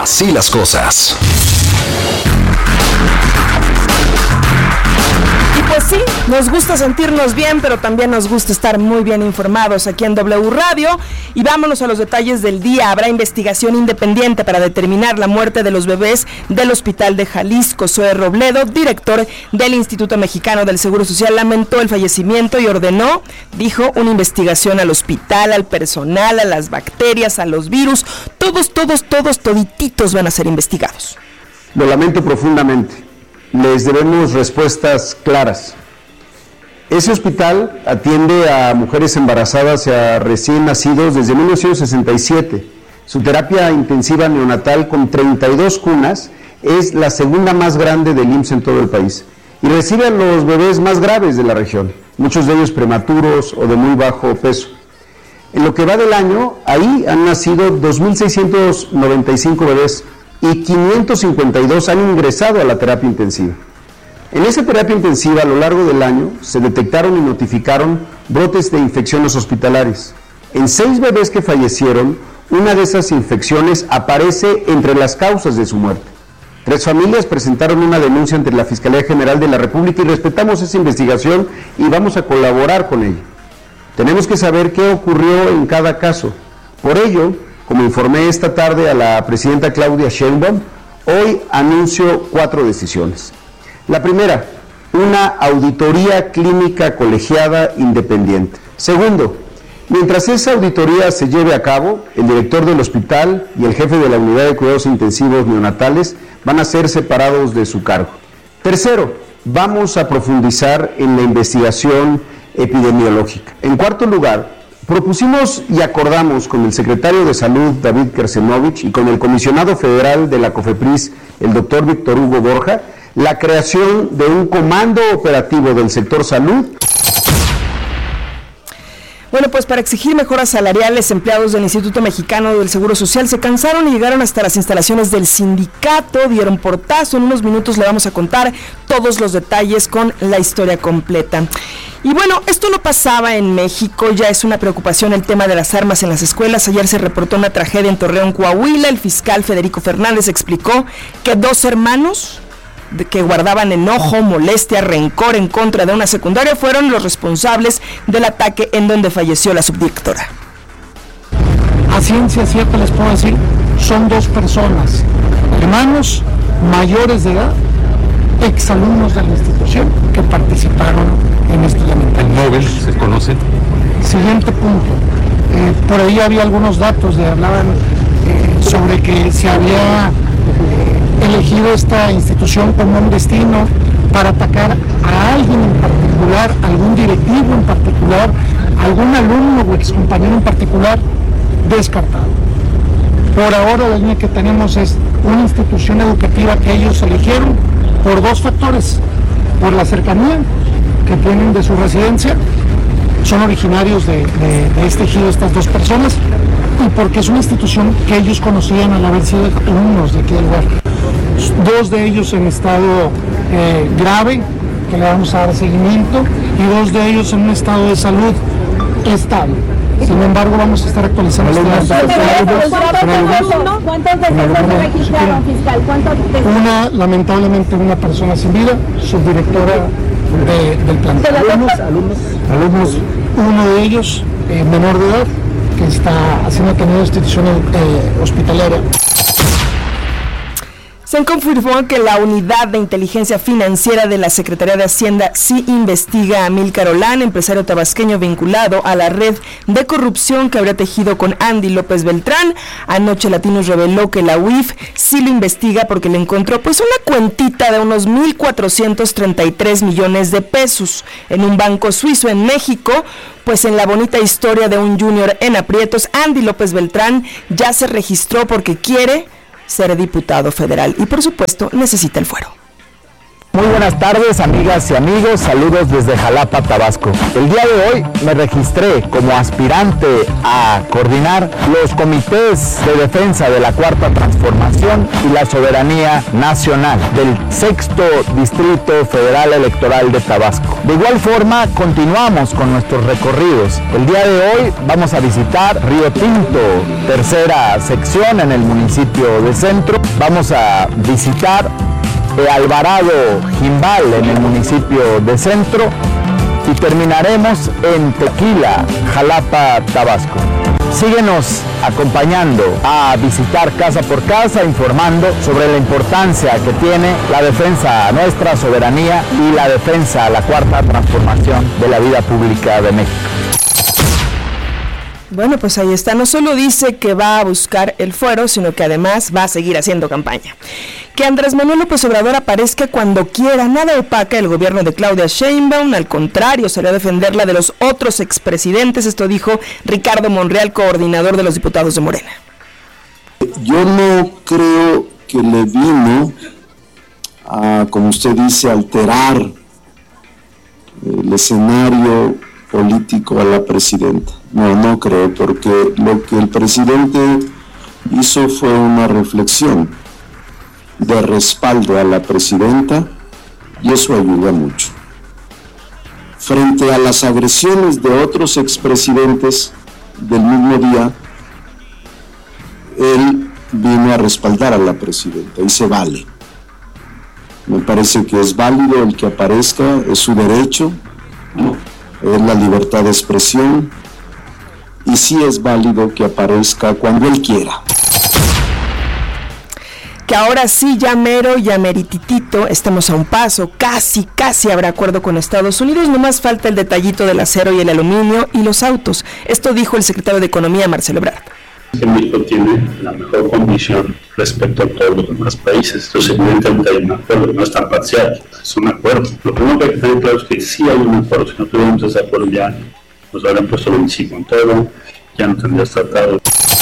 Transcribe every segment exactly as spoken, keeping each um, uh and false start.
Así las cosas. Pues sí, nos gusta sentirnos bien, pero también nos gusta estar muy bien informados aquí en W Radio. Y vámonos a los detalles del día. Habrá investigación independiente para determinar la muerte de los bebés del Hospital de Jalisco. Zoe Robledo, director del Instituto Mexicano del Seguro Social, lamentó el fallecimiento y ordenó, dijo, una investigación al hospital, al personal, a las bacterias, a los virus. Todos, todos, todos, todititos van a ser investigados. Lo lamento profundamente. Les debemos respuestas claras. Ese hospital atiende a mujeres embarazadas y a recién nacidos desde mil novecientos sesenta y siete. Su terapia intensiva neonatal con treinta y dos cunas es la segunda más grande del I M S S en todo el país y recibe a los bebés más graves de la región, muchos de ellos prematuros o de muy bajo peso. En lo que va del año, ahí han nacido dos mil seiscientos noventa y cinco bebés y quinientos cincuenta y dos han ingresado a la terapia intensiva. En esa terapia intensiva, a lo largo del año, se detectaron y notificaron brotes de infecciones hospitalarias. En seis bebés que fallecieron, una de esas infecciones aparece entre las causas de su muerte. Tres familias presentaron una denuncia ante la Fiscalía General de la República y respetamos esa investigación y vamos a colaborar con ella. Tenemos que saber qué ocurrió en cada caso. Por ello, como informé esta tarde a la presidenta Claudia Sheinbaum, hoy anuncio cuatro decisiones. La primera, una auditoría clínica colegiada independiente. Segundo, mientras esa auditoría se lleve a cabo, el director del hospital y el jefe de la unidad de cuidados intensivos neonatales van a ser separados de su cargo. Tercero, vamos a profundizar en la investigación epidemiológica. En cuarto lugar, propusimos y acordamos con el secretario de Salud, David Kersenovich, y con el comisionado federal de la COFEPRIS, el doctor Víctor Hugo Borja, la creación de un comando operativo del sector salud. Bueno, pues para exigir mejoras salariales, empleados del Instituto Mexicano del Seguro Social se cansaron y llegaron hasta las instalaciones del sindicato, dieron portazo. En unos minutos le vamos a contar todos los detalles con la historia completa. Y bueno, esto no pasaba en México, ya es una preocupación el tema de las armas en las escuelas. Ayer se reportó una tragedia en Torreón, Coahuila. El fiscal Federico Fernández explicó que dos hermanos de que guardaban enojo, molestia, rencor en contra de una secundaria fueron los responsables del ataque en donde falleció la subdirectora. A ciencia cierta les puedo decir, son dos personas, hermanos mayores de edad, exalumnos de la institución que participaron en este lamentable. ¿El móvil se conoce? Siguiente punto, eh, por ahí había algunos datos de hablaban eh, sobre que se había elegido esta institución como un destino para atacar a alguien en particular, algún directivo en particular, algún alumno o excompañero en particular, descartado. Por ahora la línea que tenemos es una institución educativa que ellos eligieron por dos factores, por la cercanía que tienen de su residencia, son originarios de, de, de este ejido estas dos personas, y porque es una institución que ellos conocían al haber sido alumnos de aquel lugar. Dos de ellos en estado eh, grave, que le vamos a dar seguimiento, y dos de ellos en un estado de salud estable. Sin embargo, vamos a estar actualizando ¿Cuántos de se registraron, fiscal? Una, lamentablemente, una persona sin vida, subdirectora de, del plan. ¿Alumnos? ¿Alumnos? Alumnos, uno de ellos, eh, menor de edad, que está haciendo atendido institución eh, hospitalaria. Se confirmó que la Unidad de Inteligencia Financiera de la Secretaría de Hacienda sí investiga a Amílcar Olán, empresario tabasqueño vinculado a la red de corrupción que habría tejido con Andy López Beltrán. Anoche Latinos reveló que la U I F sí lo investiga porque le encontró pues una cuentita de unos mil cuatrocientos treinta y tres millones de pesos en un banco suizo en México. Pues en la bonita historia de un junior en aprietos, Andy López Beltrán ya se registró porque quiere ser diputado federal y por supuesto necesita el fuero. Muy buenas tardes, amigas y amigos, saludos desde Jalapa, Tabasco. El día de hoy me registré como aspirante a coordinar los comités de defensa de la Cuarta Transformación y la soberanía nacional del Sexto Distrito Federal Electoral de Tabasco. De igual forma, continuamos con nuestros recorridos. El día de hoy vamos a visitar Río Tinto, tercera sección en el municipio de Centro. Vamos a visitar Alvarado Jimbal en el municipio de Centro y terminaremos en Tequila, Jalapa, Tabasco. Síguenos acompañando a visitar casa por casa, informando sobre la importancia que tiene la defensa a nuestra soberanía y la defensa a la Cuarta Transformación de la vida pública de México. Bueno, pues ahí está. No solo dice que va a buscar el fuero, sino que además va a seguir haciendo campaña. Que Andrés Manuel López Obrador aparezca cuando quiera, nada opaca el gobierno de Claudia Sheinbaum, al contrario, salió a defenderla de los otros expresidentes. Esto dijo Ricardo Monreal, coordinador de los diputados de Morena. Yo no creo que le vino a, como usted dice, alterar el escenario político a la presidenta. No, no creo, porque lo que el presidente hizo fue una reflexión de respaldo a la presidenta y eso ayuda mucho. Frente a las agresiones de otros expresidentes del mismo día, él vino a respaldar a la presidenta y se vale. Me parece que es válido el que aparezca, es su derecho, ¿no? Es la libertad de expresión y sí es válido que aparezca cuando él quiera. Que ahora sí, ya mero, ya merititito, estemos a un paso, casi, casi habrá acuerdo con Estados Unidos, nomás falta el detallito del acero y el aluminio y los autos. Esto dijo el secretario de Economía, Marcelo Ebrard. Que México tiene la mejor condición respecto a todos los demás países. Entonces, evidentemente hay un acuerdo, no es tan parcial, es un acuerdo. Lo primero que hay que tener claro es que sí hay un acuerdo. Si no tuviéramos ese acuerdo ya nos habrían puesto el veinticinco en todo, ya no tendrías tratado.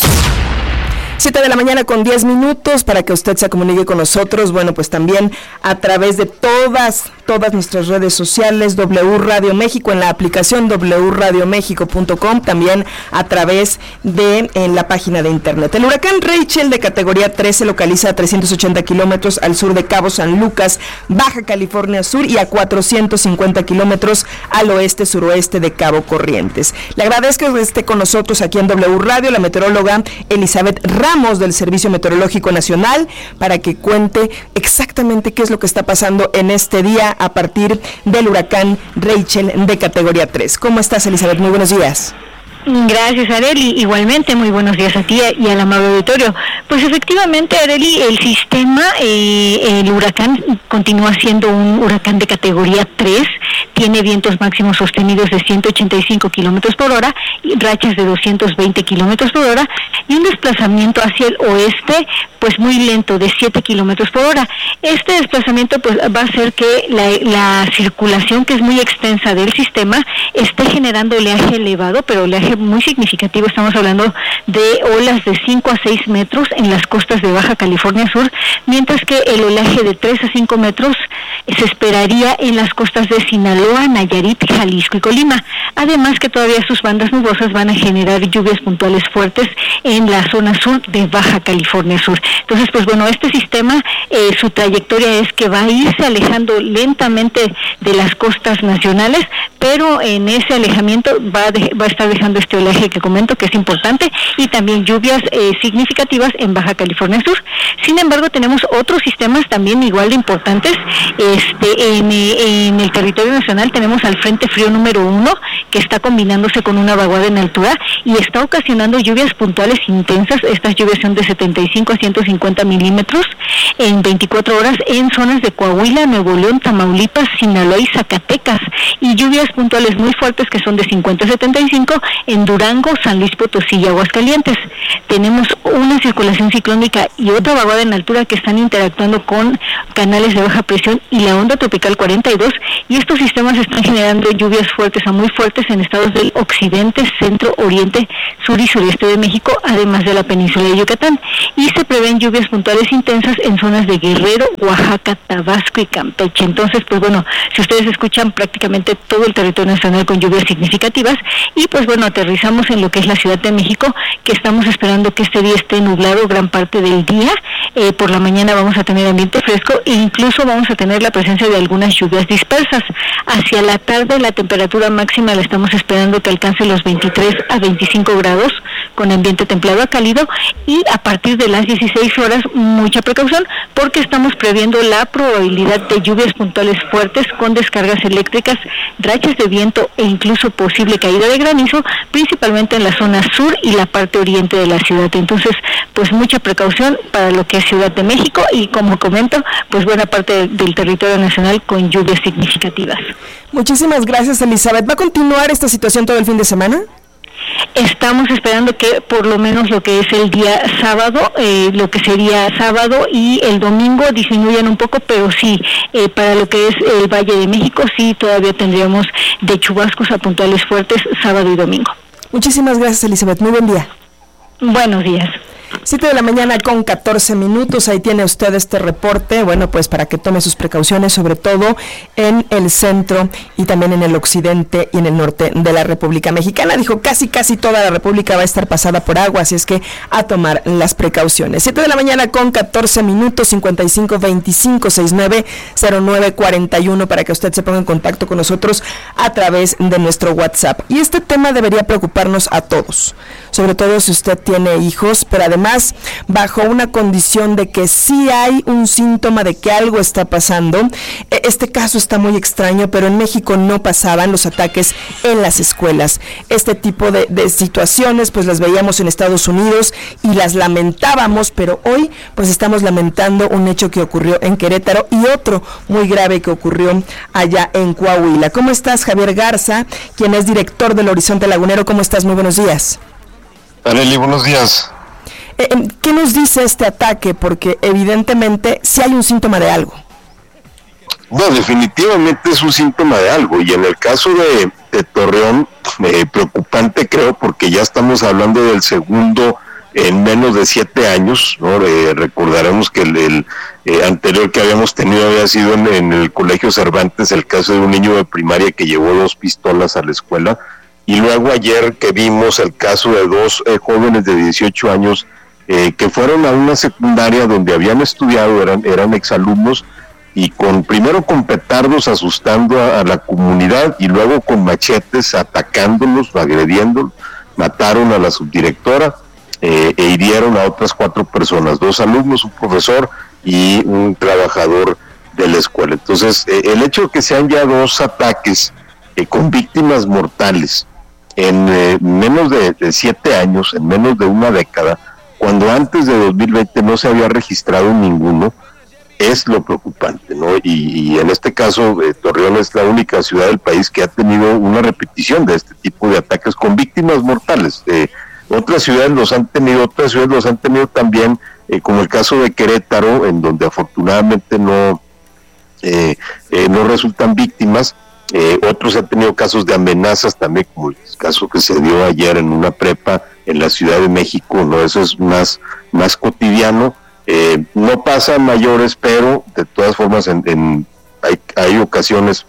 siete de la mañana con diez minutos para que usted se comunique con nosotros, bueno, pues también a través de todas, todas nuestras redes sociales, W Radio México, en la aplicación doble u radio méxico punto com, también a través de en la página de internet. El huracán Rachel de categoría tres se localiza a trescientos ochenta kilómetros al sur de Cabo San Lucas, Baja California Sur, y a cuatrocientos cincuenta kilómetros al oeste-suroeste de Cabo Corrientes. Le agradezco que esté con nosotros aquí en W Radio, la meteoróloga Elizabeth Ramos del Servicio Meteorológico Nacional, para que cuente exactamente qué es lo que está pasando en este día a partir del huracán Rachel de categoría tres. ¿Cómo estás, Elizabeth? Muy buenos días. Gracias, Arely. Igualmente, muy buenos días a ti y al amable auditorio. Pues efectivamente, Arely, el sistema, eh, el huracán continúa siendo un huracán de categoría tres, tiene vientos máximos sostenidos de ciento ochenta y cinco kilómetros por hora, y rachas de doscientos veinte kilómetros por hora, y un desplazamiento hacia el oeste, pues muy lento, de siete kilómetros por hora. Este desplazamiento pues va a hacer que la, la circulación, que es muy extensa del sistema, esté generando oleaje elevado, pero oleaje muy significativo. Estamos hablando de olas de cinco a seis metros en las costas de Baja California Sur, mientras que el oleaje de tres a cinco metros se esperaría en las costas de Sinaloa, Nayarit, Jalisco y Colima. Además que todavía sus bandas nubosas van a generar lluvias puntuales fuertes en la zona sur de Baja California Sur. Entonces, pues bueno, este sistema, eh, su trayectoria es que va a irse alejando lentamente de las costas nacionales, pero en ese alejamiento va a, de, va a estar dejando este oleaje que comento, que es importante, y también lluvias eh, significativas en Baja California Sur. Sin embargo, tenemos otros sistemas también igual de importantes. Este, en, en el territorio nacional tenemos al Frente Frío número uno, que está combinándose con una vaguada en altura y está ocasionando lluvias puntuales intensas. Estas lluvias son de setenta y cinco a ciento cincuenta milímetros en veinticuatro horas en zonas de Coahuila, Nuevo León, Tamaulipas, Sinaloa y Zacatecas, y lluvias puntuales muy fuertes que son de cincuenta a setenta y cinco en Durango, San Luis Potosí y Aguascalientes. Tenemos una circulación circulación ciclónica y otra vaguada en altura que están interactuando con canales de baja presión y la onda tropical cuarenta y dos, y estos sistemas están generando lluvias fuertes a muy fuertes en estados del occidente, centro, oriente, sur y sureste de México, además de la península de Yucatán, y se prevén lluvias puntuales intensas en zonas de Guerrero, Oaxaca, Tabasco y Campeche. Entonces, pues bueno, si ustedes escuchan prácticamente todo el territorio nacional con lluvias significativas, y pues bueno, aterrizamos en lo que es la Ciudad de México, que estamos esperando que este día esté nublado gran parte del día. Eh, por la mañana vamos a tener ambiente fresco e incluso vamos a tener la presencia de algunas lluvias dispersas. Hacia la tarde la temperatura máxima la estamos esperando que alcance los veintitrés a veinticinco grados, con ambiente templado a cálido, y a partir de las dieciséis horas mucha precaución porque estamos previendo la probabilidad de lluvias puntuales fuertes con descargas eléctricas, rachas de viento e incluso posible caída de granizo, principalmente en la zona sur y la parte oriente de la ciudad. Entonces, pues mucha precaución para lo que es Ciudad de México y, como comento, pues buena parte del territorio nacional con lluvias significativas. Muchísimas gracias, Elizabeth. ¿Va a continuar esta situación todo el fin de semana? Estamos esperando que por lo menos lo que es el día sábado, eh, lo que sería sábado y el domingo disminuyan un poco, pero sí, eh, para lo que es el Valle de México, sí todavía tendríamos de chubascos a puntuales fuertes sábado y domingo. Muchísimas gracias, Elizabeth. Muy buen día. Buenos días. siete de la mañana con catorce minutos, ahí tiene usted este reporte, bueno, pues para que tome sus precauciones, sobre todo en el centro y también en el occidente y en el norte de la República Mexicana. Dijo, casi casi toda la República va a estar pasada por agua, así es que a tomar las precauciones. siete de la mañana con catorce minutos, cincuenta y cinco veinticinco sesenta y nueve cero nueve cuarenta y uno, para que usted se ponga en contacto con nosotros a través de nuestro WhatsApp. Y este tema debería preocuparnos a todos, sobre todo si usted tiene hijos, pero además Además, bajo una condición de que sí hay un síntoma de que algo está pasando. Este caso está muy extraño, pero en México no pasaban los ataques en las escuelas. Este tipo de, de situaciones pues las veíamos en Estados Unidos y las lamentábamos, pero hoy pues estamos lamentando un hecho que ocurrió en Querétaro y otro muy grave que ocurrió allá en Coahuila. ¿Cómo estás, Javier Garza, quien es director del Horizonte Lagunero? ¿Cómo estás? Muy buenos días. Arely, buenos días. Eh, ¿Qué nos dice este ataque? Porque evidentemente sí hay un síntoma de algo. No, definitivamente es un síntoma de algo, y en el caso de, de Torreón, eh, preocupante creo, porque ya estamos hablando del segundo en menos de siete años, ¿no? Eh, recordaremos que el, el eh, anterior que habíamos tenido había sido en, en el Colegio Cervantes, el caso de un niño de primaria que llevó dos pistolas a la escuela, y luego ayer que vimos el caso de dos eh, jóvenes de dieciocho años Eh, que fueron a una secundaria donde habían estudiado, eran, eran exalumnos, y con primero con petardos asustando a, a la comunidad y luego con machetes atacándolos, agrediéndolos, mataron a la subdirectora eh, e hirieron a otras cuatro personas, dos alumnos, un profesor y un trabajador de la escuela. Entonces, eh, el hecho de que sean ya dos ataques eh, con víctimas mortales en eh, menos de, de siete años, en menos de una década, cuando antes de dos mil veinte no se había registrado ninguno, es lo preocupante, ¿no? Y, y en este caso, eh, Torreón es la única ciudad del país que ha tenido una repetición de este tipo de ataques con víctimas mortales. Eh, otras ciudades los han tenido, otras ciudades los han tenido también, eh, como el caso de Querétaro, en donde afortunadamente no, eh, eh, no resultan víctimas. Eh, otros han tenido casos de amenazas también, como el caso que se dio ayer en una prepa en la Ciudad de México, no, eso es más, más cotidiano. Eh, no pasa mayores, pero de todas formas en, en, hay, hay ocasiones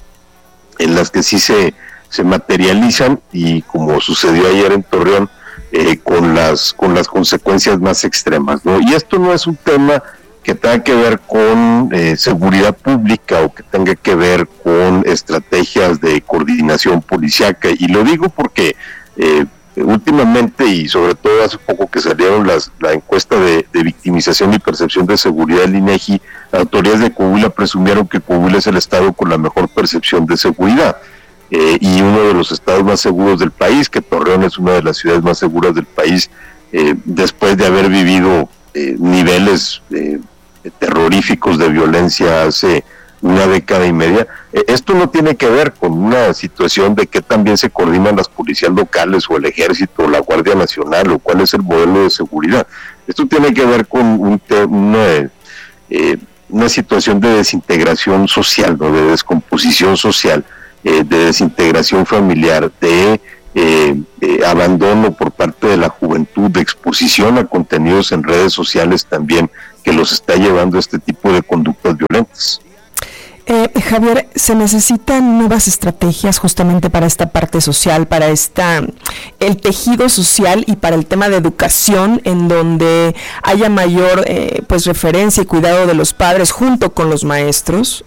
en las que sí se, se materializan, y como sucedió ayer en Torreón, eh, con las con las consecuencias más extremas, ¿no? Y esto no es un tema que tenga que ver con eh, seguridad pública o que tenga que ver con estrategias de coordinación policíaca, y lo digo porque eh, últimamente, y sobre todo hace poco que salieron las, la encuesta de, de victimización y percepción de seguridad del INEGI, las autoridades de Coahuila presumieron que Coahuila es el estado con la mejor percepción de seguridad, eh, y uno de los estados más seguros del país, que Torreón es una de las ciudades más seguras del país, eh, después de haber vivido eh, niveles eh, terroríficos de violencia hace una década y media. Eh, esto no tiene que ver con una situación de que también se coordinan las policías locales o el ejército o la Guardia Nacional o cuál es el modelo de seguridad. Esto tiene que ver con un, una, eh, una situación de desintegración social, ¿no? De descomposición social, eh, de desintegración familiar, de eh, eh, abandono por parte de la juventud, de exposición a contenidos en redes sociales también, que los está llevando a este tipo de conductas violentas. Eh, Javier, ¿se necesitan nuevas estrategias justamente para esta parte social, para esta el tejido social y para el tema de educación, en donde haya mayor eh, pues referencia y cuidado de los padres junto con los maestros?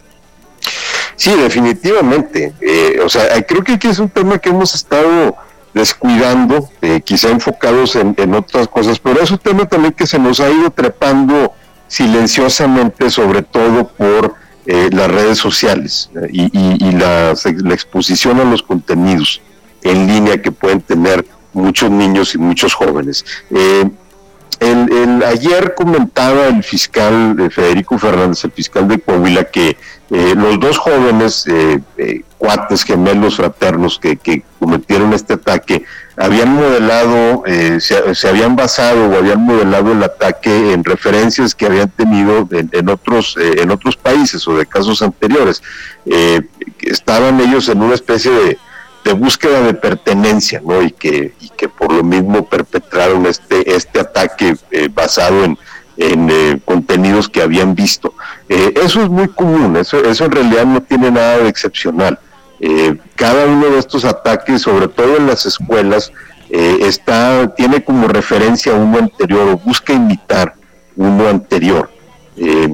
Sí, definitivamente. Eh, o sea, creo que aquí es un tema que hemos estado descuidando, eh, quizá enfocados en, en otras cosas, pero es un tema también que se nos ha ido trepando silenciosamente, sobre todo por Eh, las redes sociales eh, y, y, y la, la exposición a los contenidos en línea que pueden tener muchos niños y muchos jóvenes. Eh, el, el, ayer comentaba el fiscal eh, Federico Fernández, el fiscal de Coahuila, que eh, los dos jóvenes eh, eh, cuates gemelos fraternos que, que cometieron este ataque habían modelado, eh, se, se habían basado o habían modelado el ataque en referencias que habían tenido en, en otros eh, en otros países o de casos anteriores. Eh, estaban ellos en una especie de, de búsqueda de pertenencia, ¿no? Y que y que por lo mismo perpetraron este este ataque eh, basado en en eh, contenidos que habían visto. Eh, eso es muy común, eso eso en realidad no tiene nada de excepcional. Eh, cada uno de estos ataques, sobre todo en las escuelas, eh, está tiene como referencia uno anterior o busca imitar uno anterior. Eh,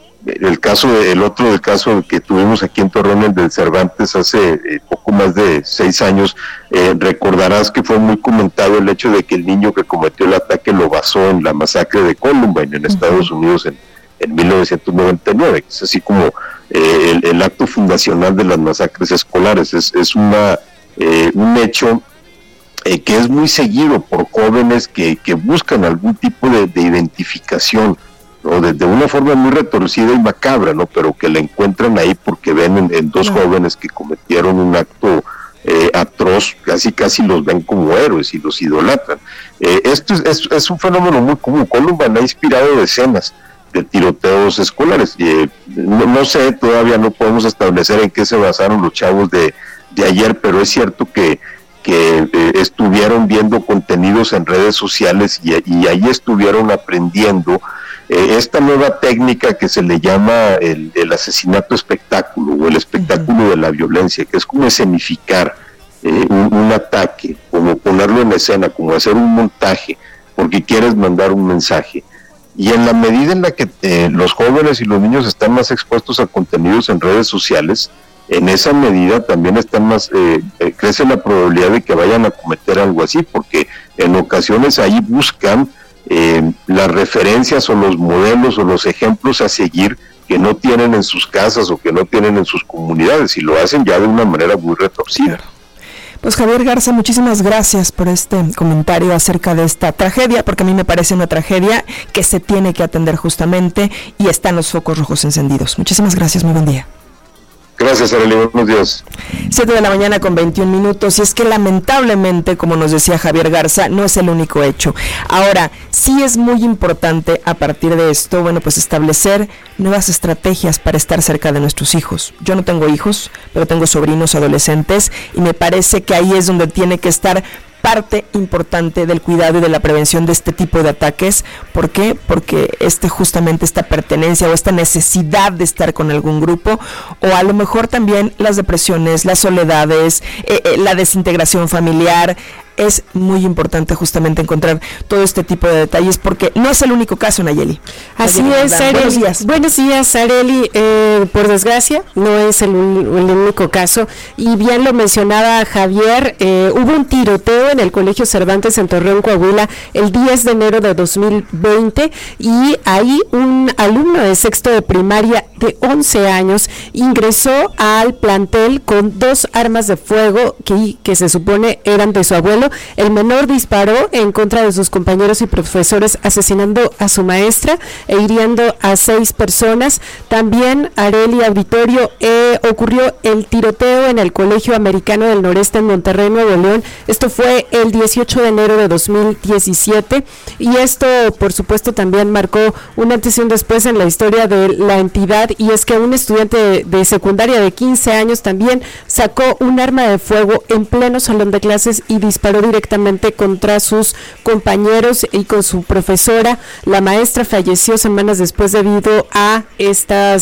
el caso de, el otro del caso que tuvimos aquí en Torreón, el del Cervantes, hace eh, poco más de seis años, eh, recordarás que fue muy comentado el hecho de que el niño que cometió el ataque lo basó en la masacre de Columbine en Estados Unidos en en mil novecientos noventa y nueve, que es así como eh, el, el acto fundacional de las masacres escolares. Es, es una eh, un hecho eh, que es muy seguido por jóvenes que, que buscan algún tipo de, de identificación, ¿no? De, de una forma muy retorcida y macabra, ¿no? Pero que la encuentran ahí porque ven en, en dos jóvenes que cometieron un acto eh, atroz, casi casi los ven como héroes y los idolatran. Eh, esto es, es, es un fenómeno muy común. Columbine ha inspirado decenas de tiroteos escolares. Eh, no, no sé, todavía no podemos establecer en qué se basaron los chavos de, de ayer, pero es cierto que, que eh, estuvieron viendo contenidos en redes sociales y, y ahí estuvieron aprendiendo eh, esta nueva técnica que se le llama el, el asesinato espectáculo o el espectáculo uh-huh. de la violencia, que es como escenificar eh, un, un ataque, como ponerlo en escena, como hacer un montaje, porque quieres mandar un mensaje. Y en la medida en la que eh, los jóvenes y los niños están más expuestos a contenidos en redes sociales, en esa medida también están más eh, eh, crece la probabilidad de que vayan a cometer algo así, porque en ocasiones ahí buscan eh, las referencias o los modelos o los ejemplos a seguir que no tienen en sus casas o que no tienen en sus comunidades, y lo hacen ya de una manera muy retorcida. Pues Javier Garza, muchísimas gracias por este comentario acerca de esta tragedia, porque a mí me parece una tragedia que se tiene que atender justamente y están los focos rojos encendidos. Muchísimas gracias, muy buen día. Gracias, Arely, buenos días. siete de la mañana con veintiún minutos, y es que lamentablemente, como nos decía Javier Garza, no es el único hecho. Ahora, sí es muy importante a partir de esto, bueno, pues establecer nuevas estrategias para estar cerca de nuestros hijos. Yo no tengo hijos, pero tengo sobrinos adolescentes, y me parece que ahí es donde tiene que estar parte importante del cuidado y de la prevención de este tipo de ataques. ¿Por qué? Porque este justamente esta pertenencia o esta necesidad de estar con algún grupo, o a lo mejor también las depresiones, las soledades, eh, eh, la desintegración familiar. Es muy importante justamente encontrar todo este tipo de detalles, porque no es el único caso, Nayeli. Así Nayeli, es, Arely. Buenos días. Buenos días, Arely. Eh, por desgracia, no es el, el único caso. Y bien lo mencionaba Javier, eh, hubo un tiroteo en el Colegio Cervantes en Torreón, Coahuila, el diez de enero de dos mil veinte, y ahí un alumno de sexto de primaria de once años ingresó al plantel con dos armas de fuego que, que se supone eran de su abuelo, Guerrero. El menor disparó en contra de sus compañeros y profesores, asesinando a su maestra e hiriendo a seis personas. También, Arely, auditorio, eh, ocurrió el tiroteo en el Colegio Americano del Noreste en Monterrey, Nuevo León. Esto fue el dieciocho de enero de dos mil diecisiete y esto, por supuesto, también marcó un antes y un después en la historia de la entidad, y es que un estudiante de, de secundaria de quince años también sacó un arma de fuego en pleno salón de clases y disparó directamente contra sus compañeros y con su profesora. La maestra falleció semanas después debido a estas